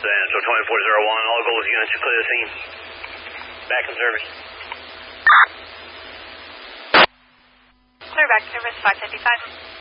So 2401, all Goals units clear the scene. Back in service. Clear back service 555.